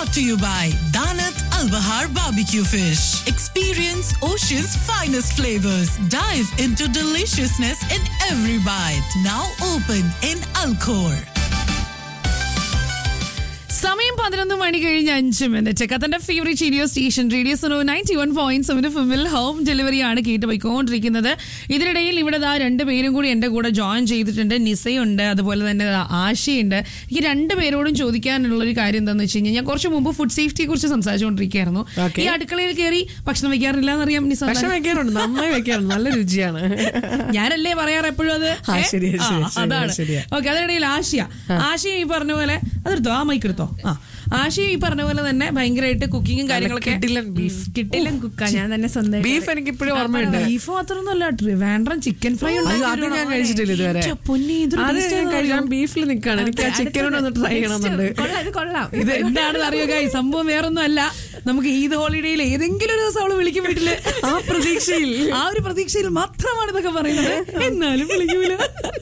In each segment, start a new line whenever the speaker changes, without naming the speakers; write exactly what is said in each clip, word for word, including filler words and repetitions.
brought to you by Danat Al Bahar Barbecue Fish. Experience Ocean's finest flavors. Dive into deliciousness in every bite. Now open in Alcor.
സമയം പതിനൊന്ന് മണി കഴിഞ്ഞ് അഞ്ച് minute കത്തന്റെ favourite radio station radio Suno ninety one point seven ഫിമിൽ home ഡെലിവറിയാണ് കേട്ട് പോയിക്കൊണ്ടിരിക്കുന്നത്. ഇതിനിടയിൽ ഇവിടെ ദാ രണ്ട് പേരും കൂടി എൻ്റെ കൂടെ ജോയിൻ ചെയ്തിട്ടുണ്ട്. നിസയുണ്ട്, അതുപോലെ തന്നെ ആശയുണ്ട്. എനിക്ക് രണ്ട് പേരോടും ചോദിക്കാനുള്ള ഒരു കാര്യം എന്താണെന്ന് വെച്ച് കഴിഞ്ഞാൽ, ഞാൻ കുറച്ച് മുമ്പ് ഫുഡ് സേഫ്റ്റിയെ കുറിച്ച് സംസാരിച്ചുകൊണ്ടിരിക്കുകയായിരുന്നു. ഈ അടുക്കളയിൽ കയറി ഭക്ഷണം വെക്കാറില്ല എന്നറിയാം നിസ.
നന്നായി വെക്കാറുണ്ട്, നല്ല രുചിയാണ്.
ഞാനല്ലേ പറയാറ് എപ്പോഴും അത്. അതാണ് ഓക്കെ. അതിനിടയിൽ ആശയ ആശയ ഈ പറഞ്ഞ പോലെ അതെടുത്തോ, ആ മൈക്ക് എടുത്തോ. ആ ആശയ ഈ പറഞ്ഞ പോലെ തന്നെ ഭയങ്കരമായിട്ട് കുക്കിങ്ങും കാര്യങ്ങളൊക്കെ
കിട്ടില്ല കുക്കാ. ഞാൻ തന്നെ സ്വന്തം
ബീഫ് എനിക്ക് ഇപ്പോഴും ഓർമ്മയുണ്ട്.
ബീഫ് മാത്രമൊന്നുമല്ല, ട്രിവാൻഡ്രം ചിക്കൻ ഫ്രൈ
അത് ഞാൻ കഴിച്ചിട്ടില്ല ഇതുവരെ. ബീഫിൽ നിൽക്കാണ്, എനിക്ക് ആ ചിക്കനോട് ഒന്ന് ട്രൈ ചെയ്യണമെന്നുണ്ട്.
ഇത് എന്താണെന്ന് അറിയുക, ഈ സംഭവം വേറൊന്നും അല്ല. നമുക്ക് ഈദ് ഹോളിഡേയിൽ ഏതെങ്കിലും ഒരു ദിവസം അവള് വിളിക്കും വീട്ടില്.
ആ പ്രതീക്ഷയിൽ
ആ ഒരു പ്രതീക്ഷയിൽ മാത്രമാണ് ഇതൊക്കെ പറയുന്നത്. എന്നാലും വിളിക്കൂല,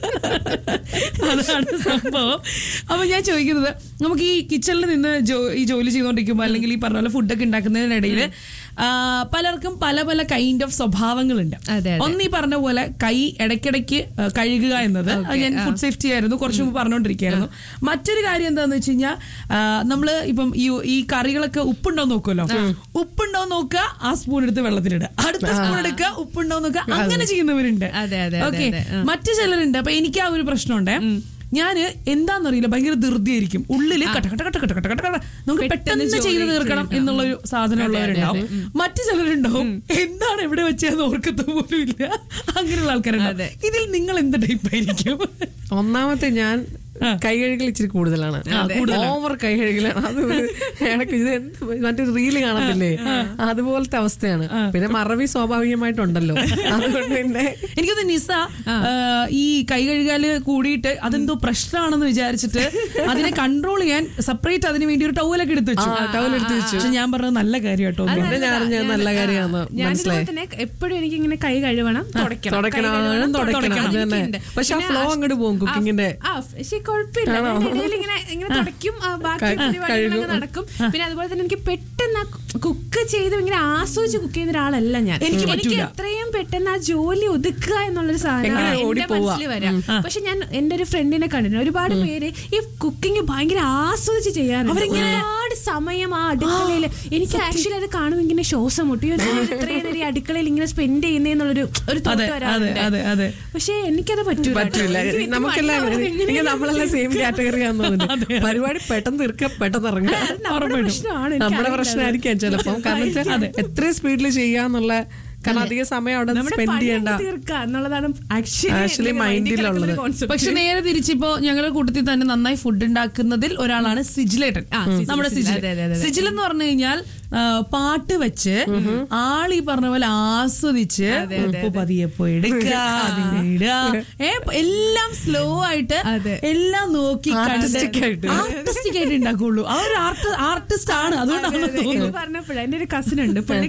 അതാണ് സംഭവം. അപ്പൊ ഞാൻ ചോദിക്കുന്നത്, നമുക്ക് ഈ കിച്ചണിൽ നിന്ന് ഈ ജോലി ചെയ്തുകൊണ്ടിരിക്കുമ്പോൾ അല്ലെങ്കിൽ ഈ പറഞ്ഞ പോലെ ഫുഡൊക്കെ ഉണ്ടാക്കുന്നതിനിടയിൽ പലർക്കും പല പല കൈൻഡ് ഓഫ് സ്വഭാവങ്ങളുണ്ട്. ഒന്ന് ഈ പറഞ്ഞ പോലെ കൈ ഇടയ്ക്കിടയ്ക്ക് കഴുകുക എന്നത് ഞാൻ ഫുഡ് സേഫ്റ്റി ആയിരുന്നു കുറച്ച് മുമ്പ് പറഞ്ഞുകൊണ്ടിരിക്കുകയായിരുന്നു. മറ്റൊരു കാര്യം എന്താന്ന് വെച്ച് കഴിഞ്ഞാൽ, നമ്മള് ഇപ്പം ഈ ഈ കറികളൊക്കെ ഉപ്പുണ്ടോ നോക്കുമല്ലോ, ഉപ്പുണ്ടോ നോക്കുക, ആ സ്പൂൺ എടുത്ത് വെള്ളത്തിലിടുക, അടുത്ത സ്പൂൺ എടുക്കുക, ഉപ്പുണ്ടോ നോക്കുക, അങ്ങനെ ചെയ്യുന്നവരുണ്ട്. ഓക്കെ. മറ്റു ചിലരുണ്ട്. അപ്പൊ എനിക്ക് ആ ഒരു പ്രശ്നമുണ്ട്. ഞാന് എന്താന്നറിയില്ല, ഭയങ്കര ധൃതിയായിരിക്കും. ഉള്ളില് കട്ട കട്ട കട്ട കട്ട കട്ട കട്ട കട്ട നമുക്ക് പെട്ടെന്ന് ചെയ്ത് തീർക്കണം എന്നുള്ളൊരു സാധനം ഉള്ളവരുണ്ടാവും. മറ്റു ചിലരുണ്ടാവും എന്താണ് എവിടെ വെച്ചതെന്ന് ഓർക്കത്ത പോലും ഇല്ല, അങ്ങനെയുള്ള ആൾക്കാരുണ്ടാവും. ഇതിൽ നിങ്ങൾ എന്ത് ടൈപ്പായിരിക്കും?
ഒന്നാമത്തെ ഞാൻ കൈ കഴുകൽ ഇച്ചിരി കൂടുതലാണ്, ഓവർ കൈ കഴുകലാണ്. അത് ഇടയ്ക്ക് ഇത് മറ്റേ റീല് കാണത്തില്ലേ, അതുപോലത്തെ അവസ്ഥയാണ്. പിന്നെ മറവി സ്വാഭാവികമായിട്ടുണ്ടല്ലോ. അതുകൊണ്ട് പിന്നെ
എനിക്കൊന്ന് നിസ ഈ കൈ കഴുകാല് കൂടിയിട്ട് അതെന്തോ പ്രശ്നമാണെന്ന് വിചാരിച്ചിട്ട് അതിനെ കൺട്രോൾ ചെയ്യാൻ സെപ്പറേറ്റ് അതിന് വേണ്ടി ഒരു ടവലൊക്കെ എടുത്ത് വെച്ചു. ടവൽ എടുത്ത് വെച്ചു. പക്ഷെ ഞാൻ പറഞ്ഞത് നല്ല കാര്യം കേട്ടോ,
ഞാൻ നല്ല കാര്യമാണ് മനസ്സിലായി.
എപ്പോഴും എനിക്ക് ഇങ്ങനെ കൈ കഴുകണം, തുടക്കണം
തുടക്കണം. പക്ഷെ ആ ഫ്ലോ അങ്ങോട്ട് പോകും കുക്കിങ്ങിന്റെ.
കുഴപ്പമില്ല, ഇങ്ങനെ ഇങ്ങനെ തുടയ്ക്കും, ബാക്കി പരിപാടികളൊക്കെ നടക്കും. പിന്നെ അതുപോലെ തന്നെ എനിക്ക് പെട്ടെന്ന് കുക്ക് ചെയ്ത് ഇങ്ങനെ ആസ്വദിച്ച് കുക്ക് ചെയ്യുന്ന ഒരാളല്ല ഞാൻ. എനിക്ക് എത്രയും പെട്ടെന്ന് ആ ജോലി ഒതുക്കുക എന്നുള്ളൊരു സാധനം എന്റെ മനസ്സിൽ വരാം. പക്ഷെ ഞാൻ എന്റെ ഒരു ഫ്രണ്ടിനെ കണ്ടിട്ടുണ്ട്, ഒരുപാട് പേര് ഈ കുക്കിംഗ് ഭയങ്കര ആസ്വദിച്ച് ചെയ്യാറുണ്ട്. ഒരുപാട് സമയം ആ അടുക്കളയിൽ. എനിക്ക് ആക്ച്വലി അത് കാണുമ്പോൾ ഇങ്ങനെ ശ്വാസം മുട്ടി, ഇത്രയും നേരം അടുക്കളയിൽ ഇങ്ങനെ സ്പെൻഡ് ചെയ്യുന്നൊരു ഒരു തോട്ട് വരാറുണ്ട്. പക്ഷെ എനിക്കത് പറ്റൂല.
നമുക്കെല്ലാം നമ്മളെല്ലാം സെയിം കാറ്റഗറി ആണെന്ന് പരിപാടി പെട്ടെന്ന് തീർക്കുക, പെട്ടെന്ന് ഇറങ്ങുക. നമ്മുടെ പ്രശ്നമായിരിക്കാം ചിലപ്പോ. കാരണം എത്രയും സ്പീഡിൽ ചെയ്യാന്നുള്ള, കാരണം അധിക സമയം അവിടെ സ്പെൻഡ് ചെയ്യണ്ട
എന്നുള്ളതാണ്
ആക്ച്വലി മൈൻഡിലുള്ളത്.
പക്ഷെ നേരെ തിരിച്ചിപ്പോ ഞങ്ങളുടെ കൂട്ടത്തിൽ തന്നെ നന്നായി ഫുഡ് ഉണ്ടാക്കുന്നതിൽ ഒരാളാണ് സിജിലേട്ടൻ. നമ്മുടെ സിജിൽ സിജിൽ എന്ന് പറഞ്ഞു കഴിഞ്ഞാൽ പാട്ട് വെച്ച് ആളീ പറഞ്ഞ പോലെ ആസ്വദിച്ച് പതിയെ പോയി എടുക്കുക, എല്ലാം സ്ലോ ആയിട്ട് എല്ലാം നോക്കി ആർട്ടിസ്റ്റിക് ആയിട്ട് ഉണ്ടാക്കുള്ളൂ. ആ ഒരു ആർട്ടിസ്റ്റ് ആണ്. അതുകൊണ്ടാണ്
പറഞ്ഞപ്പോഴേ എന്റെ ഒരു കസിൻ ഉണ്ട്,